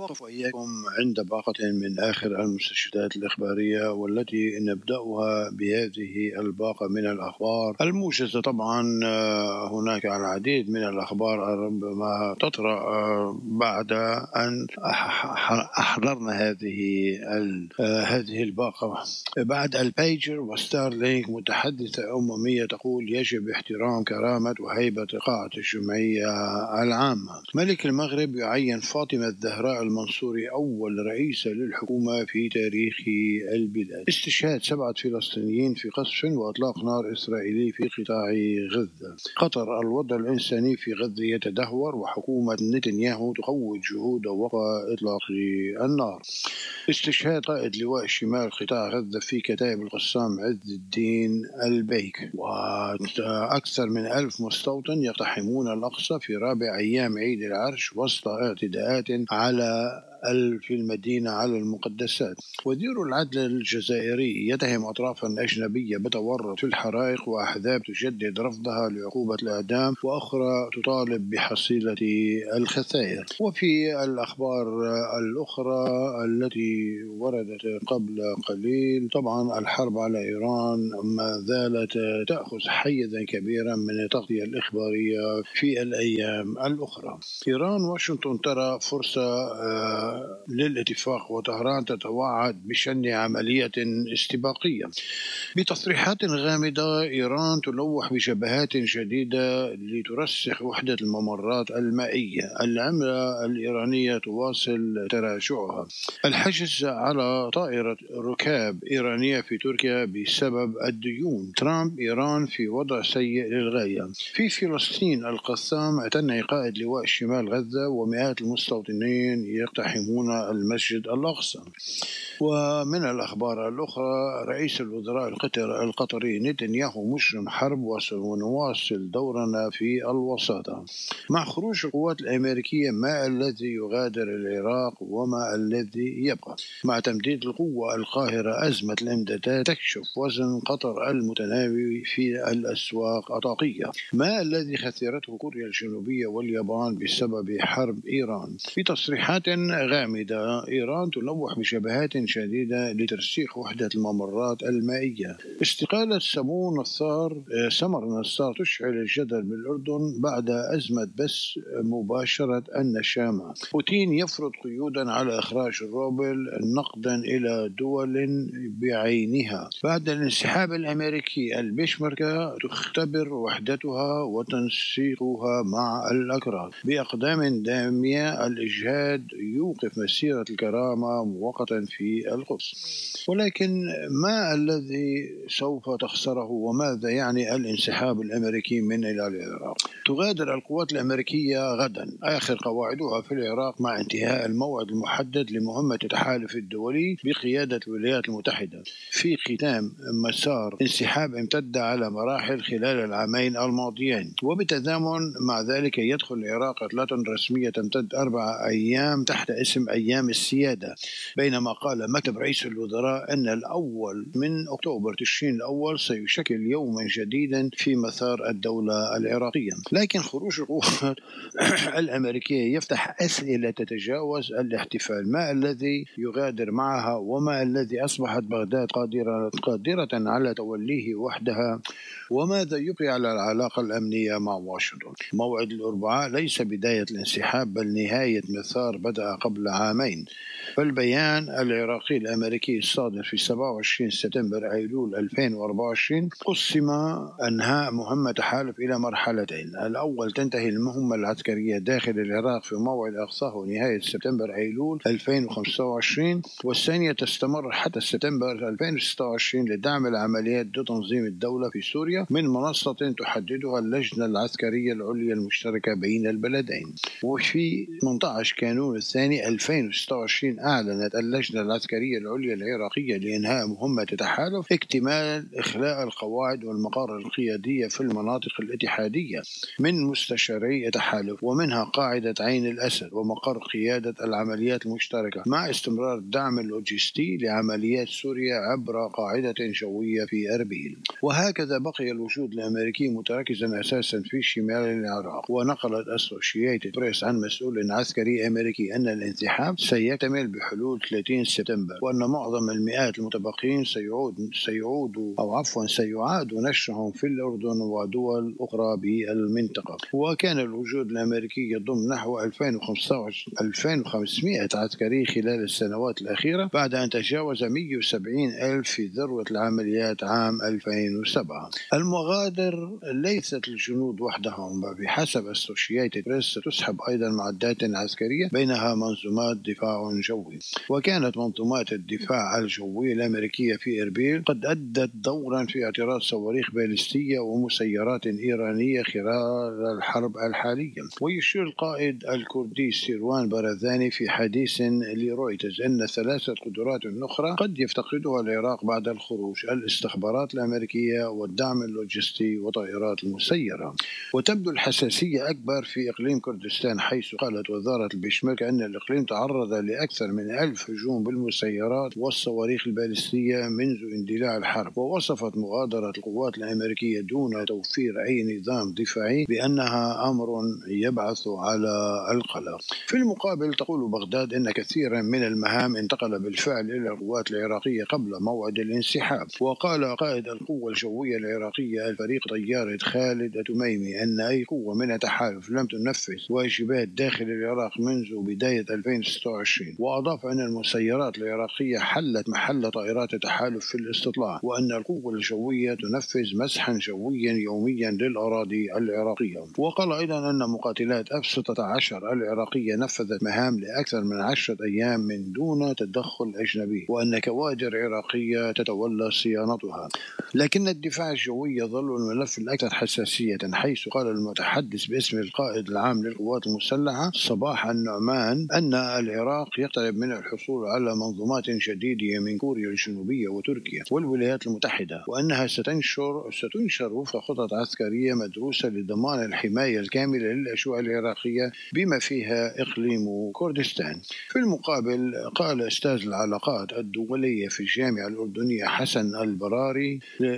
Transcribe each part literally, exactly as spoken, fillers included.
نتوقف وإياكم عند باقة من آخر المستشهدات الإخبارية، والتي نبدأها بهذه الباقة من الأخبار الموجزة. طبعا هناك العديد من الأخبار ربما تطرأ بعد أن أحضرنا هذه هذه الباقة. بعد البيجر وستار لينك، متحدثة أممية تقول يجب احترام كرامة وهيبة قاعة الجمعية العامة. ملك المغرب يعين فاطمة الزهراء المنصوري أول رئيسة للحكومة في تاريخ البلاد. استشهاد سبعة فلسطينيين في قصف وإطلاق نار إسرائيلي في قطاع غزة. قطر، الوضع الإنساني في غزة يتدهور وحكومة نتنياهو تقوي جهود وقف إطلاق النار. استشهاد قائد لواء شمال قطاع غزة في كتائب القسام عز الدين البيك. وأكثر من ألف مستوطن يقتحمون الأقصى في رابع أيام عيد العرش وسط اعتداءات على في المدينة على المقدسات. وزير العدل الجزائري يتهم أطرافا أجنبية بتورط في الحرائق، وأحزاب تجدد رفضها لعقوبة الإعدام، وأخرى تطالب بحصيلة الخسائر. وفي الأخبار الأخرى التي وردت قبل قليل، طبعا الحرب على إيران ما زالت تأخذ حيزا كبيرا من التغطية الإخبارية في الأيام الأخرى. إيران واشنطن ترى فرصة للاتفاق، وطهران تتوعد بشن عملية استباقية. بتصريحات غامضة، إيران تلوح بجبهات جديدة لترسخ وحدة الممرات المائية. العملة الإيرانية تواصل تراجعها. الحجز على طائرة ركاب إيرانية في تركيا بسبب الديون. ترامب، إيران في وضع سيء للغاية. في فلسطين، القسام اعتنى قائد لواء شمال غزة، ومئات المستوطنين يقتحمون المسجد الأقصى. ومن الأخبار الأخرى، رئيس الوزراء القطري نتنياهو مجرم حرب وسنواصل دورنا في الوساطة. مع خروج القوات الأمريكية، ما الذي يغادر العراق وما الذي يبقى؟ مع تمديد القوة القاهرة، أزمة الإمدادات تكشف وزن قطر المتناوي في الأسواق الطاقية. ما الذي خسرته كوريا الجنوبية واليابان بسبب حرب إيران؟ في تصريحات غامضة، إيران تلوح بجبهات جديدة لترسيخ وحدة الممرات المائية. استقالة سمو نصار سمر نصار تشعل الجدل بالأردن بعد أزمة بث مباشرة النشامة. بوتين يفرض قيودا على إخراج الروبل نقدا إلى دول بعينها. بعد الانسحاب الأمريكي، البيشمركة تختبر وحدتها وتنسيقها مع الأكراد. بأقدام دامية، الإجهاد يوقف مسيرة الكرامة مؤقتا في القدس. ولكن ما الذي سوف تخسره، وماذا يعني الانسحاب الأمريكي من إلى العراق؟ تغادر القوات الأمريكية غدا آخر قواعدها في العراق مع انتهاء الموعد المحدد لمهمة التحالف الدولي بقيادة الولايات المتحدة، في ختام مسار انسحاب امتد على مراحل خلال العامين الماضيين. وبتزامن مع ذلك، يدخل العراق عطلة رسمية تمتد أربع أيام تحت اسم أيام السيادة، بينما قال مكتب رئيس الوزراء أن الأول من أكتوبر تشرين الأول سيشكل يوما جديدا في مسار الدولة العراقية. لكن خروج القوات الأمريكية يفتح أسئلة تتجاوز الاحتفال. ما الذي يغادر معها، وما الذي أصبحت بغداد قادرة قادرة على توليه وحدها، وماذا يبقي على العلاقة الأمنية مع واشنطن؟ موعد الأربعاء ليس بداية الانسحاب، بل نهاية مسار بدأ قبل عامين. فالبيان العراقي الأمريكي الصادر في سبعة وعشرين سبتمبر أيلول ألفين وأربعة وعشرين قسم أنهاء مهمة تحالف إلى مرحلتين. الأول، تنتهي المهمة العسكرية داخل العراق في موعد أقصاه نهاية سبتمبر أيلول ألفين وخمسة وعشرين، والثانية تستمر حتى سبتمبر ألفين وستة وعشرين لدعم العمليات ضد تنظيم الدولة في سوريا من منصة تحددها اللجنة العسكرية العليا المشتركة بين البلدين. وفي ثمانية عشر كانون الثاني ألفين وستة وعشرين أعلنت اللجنة العسكرية العليا العراقية لإنهاء مهمة التحالف اكتمال إخلاء القواعد والمقار القيادية في المناطق الاتحادية من مستشاري التحالف، ومنها قاعدة عين الأسد ومقر قيادة العمليات المشتركة، مع استمرار الدعم اللوجستي لعمليات سوريا عبر قاعدة جوية في أربيل. وهكذا بقي الوجود الأمريكي متركزا أساسا في شمال العراق. ونقلت أسوشيتد بريس عن مسؤول عسكري أمريكي أن الانسحاب سيكتمل بحلول ثلاثين سبتمبر، وأن معظم المئات المتبقين سيعود سيعود أو عفوا سيعاد نشرهم في الأردن ودول أخرى بالمنطقة. وكان الوجود الأمريكي يضم نحو ألفين وخمسمائة عسكري خلال السنوات الأخيرة، بعد أن تجاوز مئة وسبعين ألف في ذروة العمليات عام ألفين وسبعة. المغادر ليست الجنود وحدهم، بحسب أسوشيتد بريس ستسحب أيضا معدات عسكرية بينها منظومات دفاع جوي. وكانت منظومات الدفاع الجوي الأمريكية في إربيل قد أدت دورا في اعتراض صواريخ باليستية ومسيرات إيرانية خلال الحرب الحالية. ويشير القائد الكردي سيروان برزاني في حديث لرويترز أن ثلاثة قدرات أخرى قد يفتقدها العراق بعد الخروج: الاستخبارات الأمريكية والدعم اللوجستي وطائرات المسيرة. وتبدو الحساسية أكبر في إقليم كردستان، حيث قالت وزارة البيشمركة أن الإقليم تعرض لأكثر من ألف هجوم بالمسيرات والصواريخ البالستية منذ اندلاع الحرب. ووصفت مغادرة القوات الأمريكية دون توفير أي نظام دفاعي بأنها أمر يبعث على القلق. في المقابل تقول بغداد أن كثيرا من المهام انتقل بالفعل إلى القوات العراقية قبل موعد الانسحاب. وقال قائد القوة الجوية العراقية الفريق طيارة خالد التميمي أن أي قوة من التحالف لم تنفذ واجبات داخل العراق منذ بداية ألفين وستة وعشرين. وأضاف أن المسيرات العراقية حلت محل طائرات التحالف في الاستطلاع، وأن القوة الجوية تنفذ مسحا جويا يوميا للأراضي العراقية. وقال أيضا أن مقاتلات إف ستة عشر العراقية نفذت مهام لأكثر من عشرة أيام من دون تدخل أجنبي، وأن كوادر عراقية تتولى صيانتها. لكن الدفاع الجوي يظل الملف الأكثر حساسية، حيث قال المتحدث باسم القائد العام للقوات المسلحة صباح النعمان أن العراق يقترب من الحصول على منظومات جديدة من كوريا الجنوبية وتركيا والولايات المتحدة، وأنها ستنشر ستنشر وفق خطط عسكرية مدروسة لضمان الحماية الكاملة للأجواء العراقية بما فيها إقليم كردستان. في المقابل قال أستاذ العلاقات الدولية في الجامعة الأردنية حسن البراري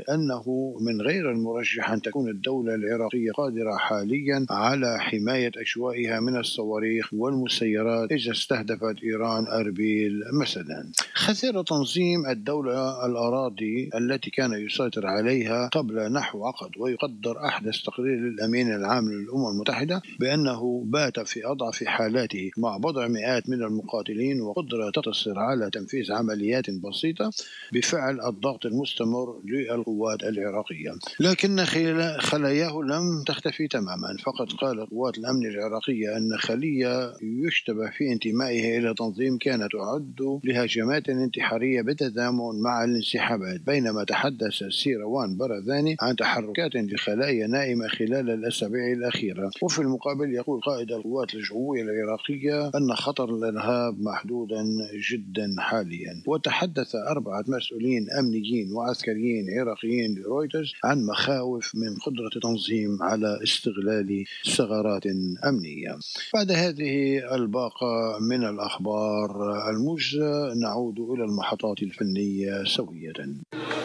أنه من غير المرجح أن تكون الدولة العراقية قادرة حاليا على حماية أجوائها من الصواريخ والمسيرات إذا استهدفت إيران أربيل مثلا. خسر تنظيم الدولة الأراضي التي كان يسيطر عليها قبل نحو عقد، ويقدر أحدث تقرير للأمين العام للأمم المتحدة بأنه بات في أضعف حالاته مع بضع مئات من المقاتلين وقدرة تقتصر على تنفيذ عمليات بسيطة بفعل الضغط المستمر للقوات العراقية. لكن خلاياه لم تختفي تماما، فقد قالت قوات الأمن العراقية أن خلية يشتبه في انتمائها إلى تنظيم كانت تعد لهجمات انتحارية بالتزامن مع الانسحابات، بينما تحدث سيروان برزاني عن تحركات لخلايا نائمة خلال الأسابيع الأخيرة. وفي المقابل يقول قائد القوات الجوية العراقية أن خطر الإرهاب محدودا جدا حاليا. وتحدث أربعة مسؤولين أمنيين وعسكريين عراقيين لرويترز عن مخاوف من قدرة التنظيم على استغلال ثغرات أمنية. بعد هذه الباقة من الأخبار الموجزة نعود إلى المحطات الفنية سوية.